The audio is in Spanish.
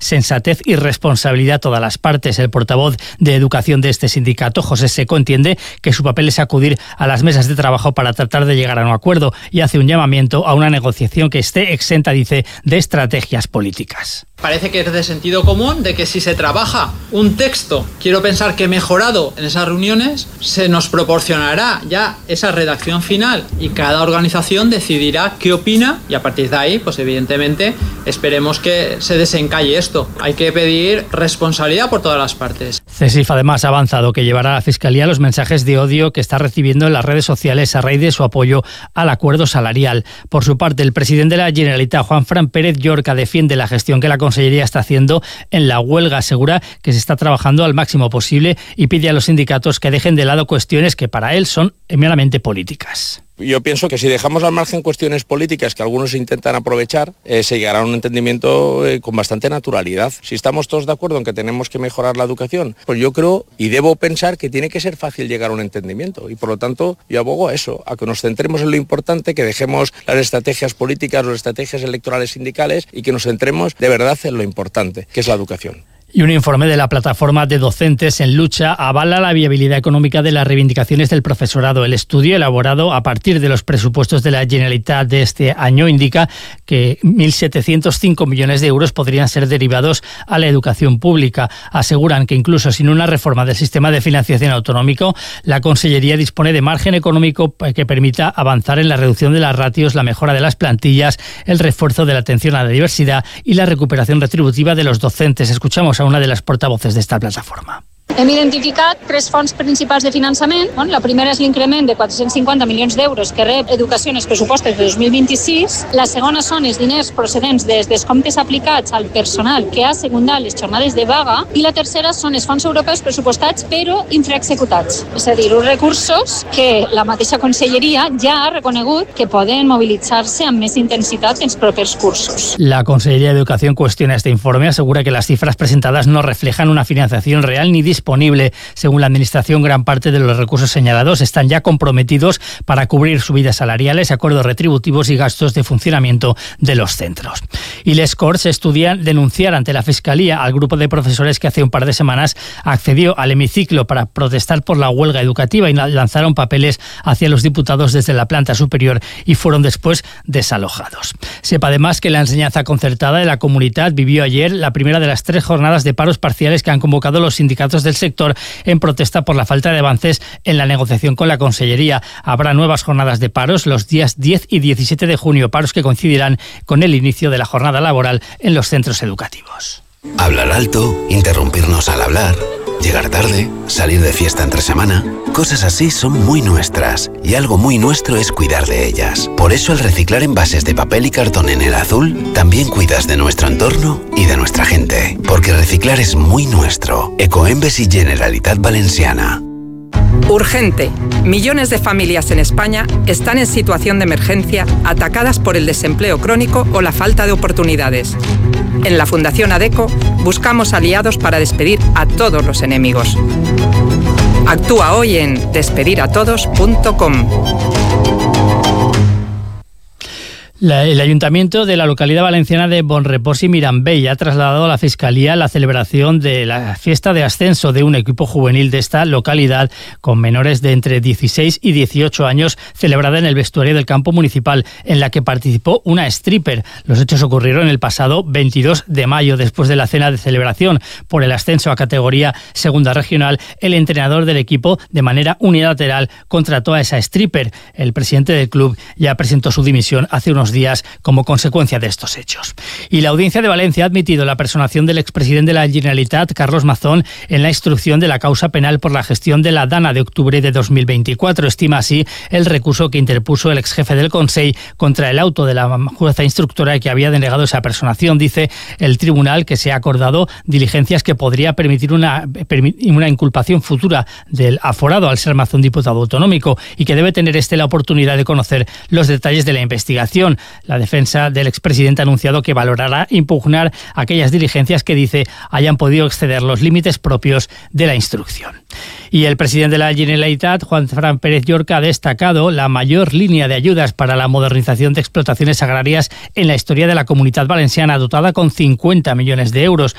sensatez y responsabilidad a todas las partes. El portavoz de Educación de este sindicato, José Seco, entiende que su papel es acudir a las mesas de trabajo para tratar de llegar a un acuerdo y hace un llamamiento a una negociación que esté exenta, dice, de estrategias políticas. Parece que es de sentido común de que si se trabaja un texto, quiero pensar que mejorado en esas reuniones, se nos proporcionará ya esa redacción final y cada organización decidirá qué opina y a partir de ahí, pues evidentemente, esperemos que se desencalle esto. Hay que pedir responsabilidad por todas las partes. CESIF además ha avanzado que llevará a la Fiscalía los mensajes de odio que está recibiendo en las redes sociales a raíz de su apoyo al acuerdo salarial. Por su parte, el presidente de la Generalitat, Juanfran Pérez Llorca, defiende la gestión que la Consellería está haciendo en la huelga. Asegura que se está trabajando al máximo posible y pide a los sindicatos que dejen de lado cuestiones que para él son meramente políticas. Yo pienso que si dejamos al margen cuestiones políticas que algunos intentan aprovechar, se llegará a un entendimiento con bastante naturalidad. Si estamos todos de acuerdo en que tenemos que mejorar la educación, pues yo creo y debo pensar que tiene que ser fácil llegar a un entendimiento y por lo tanto yo abogo a eso, a que nos centremos en lo importante, que dejemos las estrategias políticas, las estrategias electorales sindicales y que nos centremos de verdad en lo importante, que es la educación. Y un informe de la plataforma de docentes en lucha avala la viabilidad económica de las reivindicaciones del profesorado. El estudio, elaborado a partir de los presupuestos de la Generalitat de este año, indica que 1.705 millones de euros podrían ser derivados a la educación pública. Aseguran que incluso sin una reforma del sistema de financiación autonómico, la Consellería dispone de margen económico que permita avanzar en la reducción de las ratios, la mejora de las plantillas, el refuerzo de la atención a la diversidad y la recuperación retributiva de los docentes. Escuchamos a una de las portavoces de esta plataforma. Hem identificat tres fonts principals de finançament. La primera és l'increment de 450 milions d'euros que rep Educació en els pressupostos de 2026. La segona són els diners procedents dels descomptes aplicats al personal que ha secundat les jornades de vaga. I la tercera són els fons europeus pressupostats però infraexecutats. És a dir, uns recursos que la mateixa Conselleria ja ha reconegut que poden mobilitzar-se amb més intensitat en els propers cursos. La Consellería de Educación cuestiona este informe, asegura que las cifras presentadas no reflejan una financiación real ni disponible. Según la Administración, gran parte de los recursos señalados están ya comprometidos para cubrir subidas salariales, acuerdos retributivos y gastos de funcionamiento de los centros. Y les Corts estudian denunciar ante la Fiscalía al grupo de profesores que hace un par de semanas accedió al hemiciclo para protestar por la huelga educativa y lanzaron papeles hacia los diputados desde la planta superior y fueron después desalojados. Sepa además que la enseñanza concertada de la Comunitat vivió ayer la primera de las 3 jornadas de paros parciales que han convocado los sindicatos del sector en protesta por la falta de avances en la negociación con la Consellería. Habrá nuevas jornadas de paros los días 10 y 17 de junio, paros que coincidirán con el inicio de la jornada laboral en los centros educativos. Hablar alto, interrumpirnos al hablar, llegar tarde, salir de fiesta entre semana, cosas así son muy nuestras y algo muy nuestro es cuidar de ellas. Por eso al reciclar envases de papel y cartón en el Azul, también cuidas de nuestro entorno y de nuestra gente. Porque reciclar es muy nuestro. Ecoembes y Generalitat Valenciana. Urgente. Millones de familias en España están en situación de emergencia, atacadas por el desempleo crónico o la falta de oportunidades. En la Fundación ADECO buscamos aliados para despedir a todos los enemigos. Actúa hoy en despediratodos.com. El Ayuntamiento de la localidad valenciana de Bonrepòs y Mirambell ha trasladado a la Fiscalía la celebración de la fiesta de ascenso de un equipo juvenil de esta localidad con menores de entre 16 y 18 años, celebrada en el vestuario del campo municipal, en la que participó una stripper. Los hechos ocurrieron el pasado 22 de mayo, después de la cena de celebración por el ascenso a categoría segunda regional. El entrenador del equipo, de manera unilateral, contrató a esa stripper. El presidente del club ya presentó su dimisión hace unos días como consecuencia de estos hechos. Y la Audiencia de Valencia ha admitido la personación del expresidente de la Generalitat, Carlos Mazón, en la instrucción de la causa penal por la gestión de la Dana de octubre de 2024. Estima así el recurso que interpuso el exjefe del Consell contra el auto de la jueza instructora que había denegado esa personación. Dice el tribunal que se ha acordado diligencias que podría permitir una inculpación futura del aforado al ser Mazón diputado autonómico y que debe tener la oportunidad de conocer los detalles de la investigación. La defensa del expresidente ha anunciado que valorará impugnar aquellas diligencias que dice hayan podido exceder los límites propios de la instrucción. Y el presidente de la Generalitat, Juanfran Pérez Llorca, ha destacado la mayor línea de ayudas para la modernización de explotaciones agrarias en la historia de la Comunitat Valenciana, dotada con 50 millones de euros.